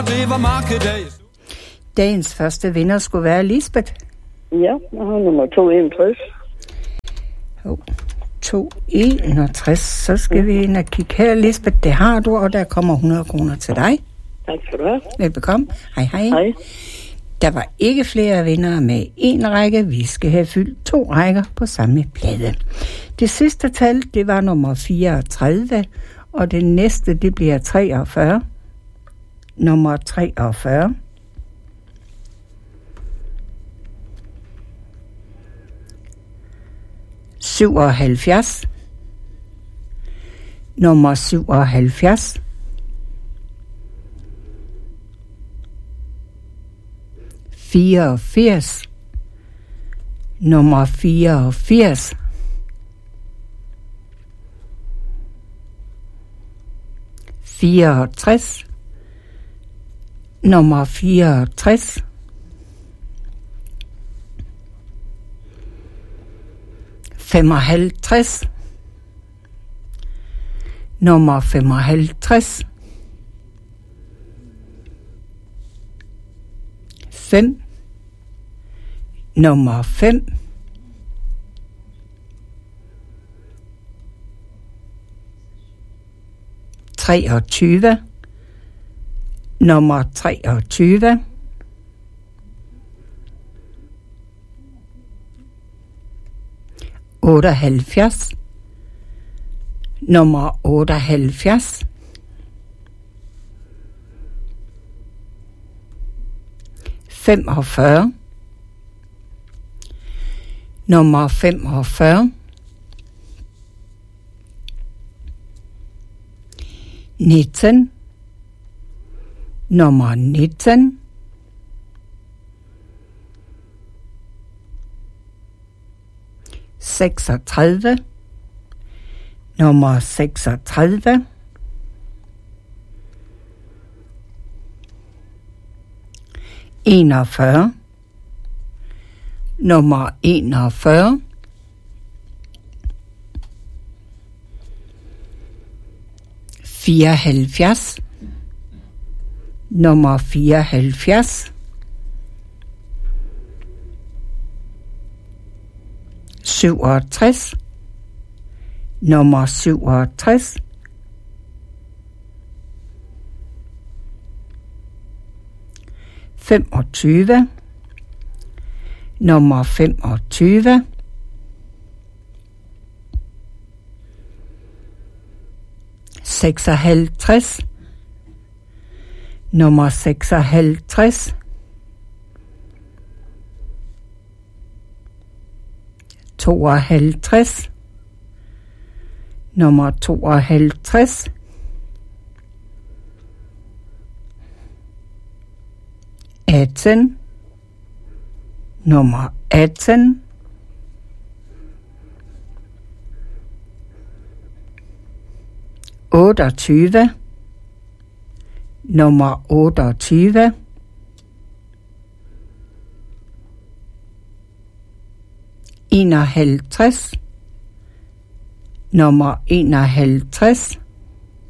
Det var markedag. Dagens første vinder skulle være Lisbeth. Ja, jeg har nummer 261. 261. Så skal vi ind og kigge her, Lisbeth. Det har du, og der kommer 100 kroner til dig. Tak skal du have. Velbekomme. Hej, hej. Hej. Der var ikke flere vindere med en række. Vi skal have fyldt 2 rækker på samme plade. Det sidste tal, det var nummer 34, og det næste, det bliver 43. Nummer 43. ...77... nummer 77... ...84... nummer 84... ...64... nummer 64... ...55... nummer 55... 5... nummer 5... 23... nummer 23... 78... nummer 78... 45... nummer 45... 19... nummer 19... 36... nummer 36... 41... nummer 41... 74... nummer 74... 67... nummer 67... 25... nummer 25... 56... nummer 56... 52... nummer 52... 18... nummer 18... 28... nummer 28... 51... nummer 51...